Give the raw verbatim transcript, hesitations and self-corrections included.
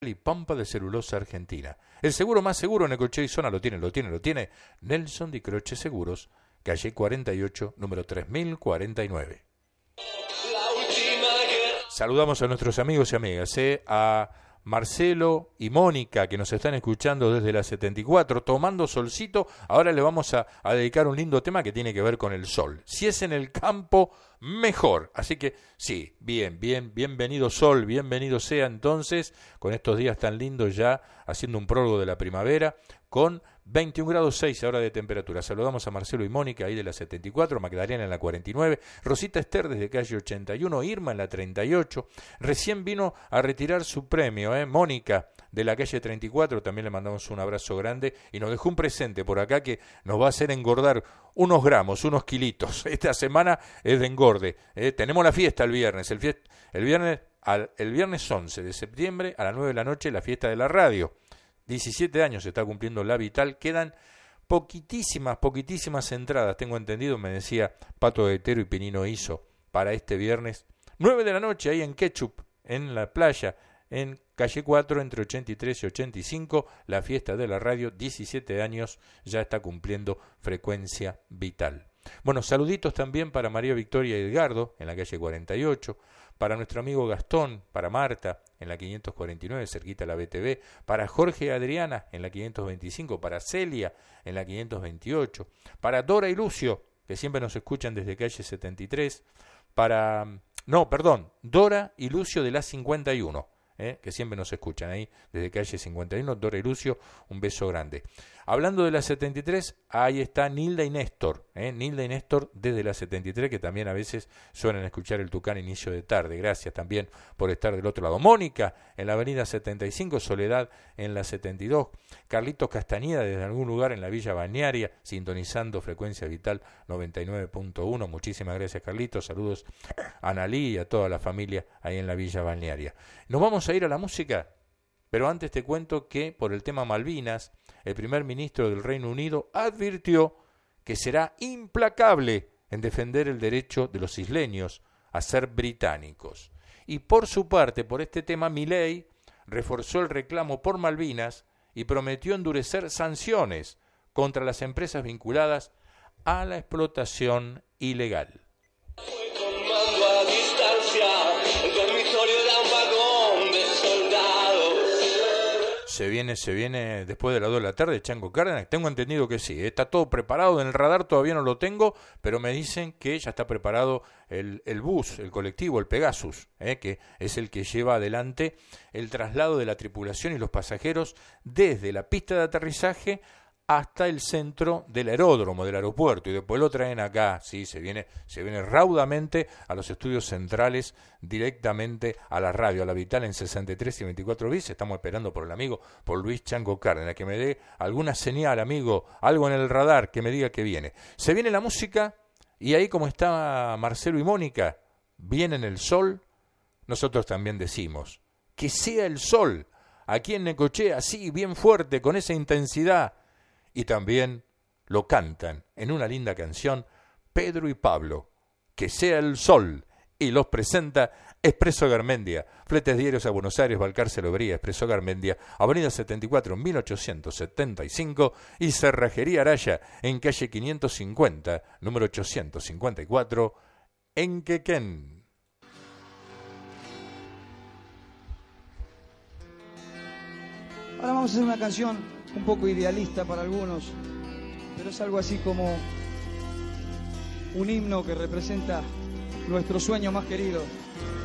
y Pampa de Celulosa Argentina. El seguro más seguro en Necochea y zona lo tiene, lo tiene, lo tiene. Nelson Di Croce Seguros, calle cuarenta y ocho, número tres mil cuarenta y nueve. Saludamos a nuestros amigos y amigas, ¿eh? a Marcelo y Mónica, que nos están escuchando desde la setenta y cuatro, tomando solcito. Ahora le vamos a, a dedicar un lindo tema que tiene que ver con el sol. Si es en el campo, mejor. Así que sí, bien, bien, bienvenido sol, bienvenido sea entonces, con estos días tan lindos ya, haciendo un prólogo de la primavera, con veintiún grados seis ahora de temperatura. Saludamos a Marcelo y Mónica ahí de la setenta y cuatro, Magdalena en la cuarenta y nueve, Rosita Esther desde calle ochenta y uno, Irma en la treinta y ocho, recién vino a retirar su premio, ¿eh? Mónica de la calle treinta y cuatro, también le mandamos un abrazo grande y nos dejó un presente por acá que nos va a hacer engordar unos gramos, unos kilitos. Esta semana es de engorde, ¿eh? Tenemos la fiesta el viernes, el, fiest- el viernes al, el viernes once de septiembre a las nueve de la noche, la fiesta de la radio. diecisiete años se está cumpliendo la Vital, quedan poquitísimas, poquitísimas entradas, tengo entendido, me decía Pato de Tero y Pinino Hizo, para este viernes, nueve de la noche, ahí en Ketchup, en la playa, en calle cuatro, entre ochenta y tres y ochenta y cinco, la fiesta de la radio, diecisiete años, ya está cumpliendo Frecuencia Vital. Bueno, saluditos también para María Victoria y Edgardo, en la calle cuarenta y ocho, para nuestro amigo Gastón, para Marta, en la quinientos cuarenta y nueve, cerquita a la B T V, para Jorge y Adriana, en la quinientos veinticinco, para Celia, en la quinientos veintiocho, para Dora y Lucio, que siempre nos escuchan desde calle setenta y tres, para, no, perdón, Dora y Lucio de la cincuenta y uno, ¿eh? que siempre nos escuchan ahí desde calle cincuenta y uno, Dora y Lucio, un beso grande. Hablando de la setenta y tres, ahí está Nilda y Néstor, ¿eh? Nilda y Néstor desde la setenta y tres, que también a veces suelen escuchar el Tucán inicio de tarde. Gracias también por estar del otro lado. Mónica en la avenida setenta y cinco, Soledad en la setenta y dos, Carlitos Castañeda desde algún lugar en la Villa Balnearia, sintonizando Frecuencia Vital noventa y nueve punto uno. Muchísimas gracias, Carlitos. Saludos a Analí y a toda la familia ahí en la Villa Balnearia. Nos vamos a ir a la música, pero antes te cuento que por el tema Malvinas, el primer ministro del Reino Unido advirtió que será implacable en defender el derecho de los isleños a ser británicos. Y por su parte, por este tema, Milei reforzó el reclamo por Malvinas y prometió endurecer sanciones contra las empresas vinculadas a la explotación ilegal. Se viene, se viene después de las dos de la tarde, Chango Cárdenas. Tengo entendido que sí, está todo preparado. En el radar todavía no lo tengo, pero me dicen que ya está preparado el, el bus, el colectivo, el Pegasus, ¿eh? que es el que lleva adelante el traslado de la tripulación y los pasajeros desde la pista de aterrizaje hasta el centro del aeródromo, del aeropuerto, y después lo traen acá, sí, se viene, se viene raudamente a los estudios centrales, directamente a la radio, a la Vital en sesenta y tres y veinticuatro bis. Estamos esperando por el amigo, por Luis Chango Cárdenas, que me dé alguna señal, amigo, algo en el radar, que me diga que viene. Se viene la música, y ahí como está Marcelo y Mónica, viene el sol, nosotros también decimos, que sea el sol, aquí en Necochea, así, bien fuerte, con esa intensidad. Y también lo cantan en una linda canción Pedro y Pablo, que sea el sol, y los presenta Expreso Garmendia, fletes diarios a Buenos Aires, Balcarce, Lobría, Expreso Garmendia, avenida setenta y cuatro, mil ochocientos setenta y cinco, y Cerrajería Araya, en calle quinientos cincuenta, número ochocientos cincuenta y cuatro, en Quequén. Ahora vamos a hacer una canción un poco idealista para algunos, pero es algo así como un himno que representa nuestro sueño más querido.